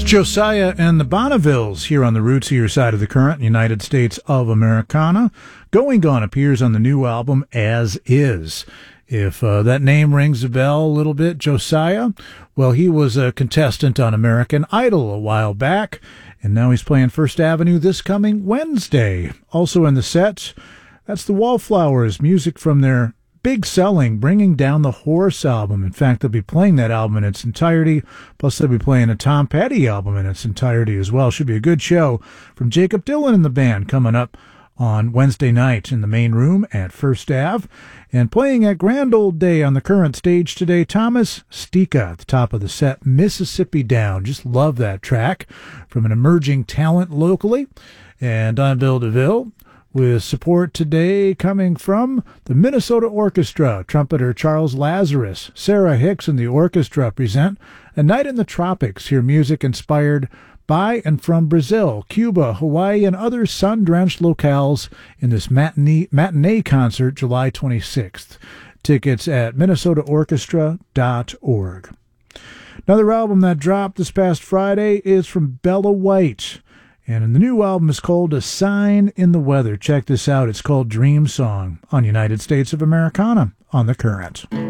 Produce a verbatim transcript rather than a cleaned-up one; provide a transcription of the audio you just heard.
Josiah and the Bonnevilles here on the Roots here side of the current, United States of Americana. Going Gone appears on the new album As Is. If uh, that name rings a bell a little bit, Josiah, well, he was a contestant on American Idol a while back, and now he's playing First Avenue this coming Wednesday. Also in the set, that's the Wallflowers, music from their big-selling Bringing Down the Horse album. In fact, they'll be playing that album in its entirety, plus they'll be playing a Tom Petty album in its entirety as well. Should be a good show from Jakob Dylan and the band coming up on Wednesday night in the main room at First Ave. And playing at Grand Old Day on the current stage today, Thomas Stika at the top of the set, Mississippi Down. Just love that track from an emerging talent locally. And I'm Bill DeVille, with support today coming from the Minnesota Orchestra. Trumpeter Charles Lazarus, Sarah Hicks, and the orchestra present A Night in the Tropics. Hear music inspired by and from Brazil, Cuba, Hawaii, and other sun-drenched locales in this matinee, matinee concert July twenty-sixth. Tickets at minnesota orchestra dot org. Another album that dropped this past Friday is from Bella White. And the new album is called A Sign in the Weather. Check this out. It's called Dream Song on United States of Americana on The Current.